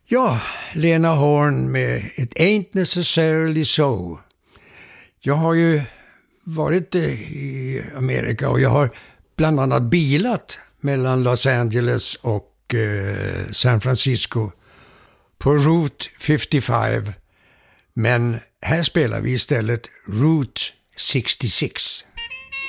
Ja, Lena Horne med It Ain't Necessarily So. Jag har ju varit i Amerika och jag har bland annat bilat mellan Los Angeles och San Francisco på Route 55. Men här spelar vi istället Route 66.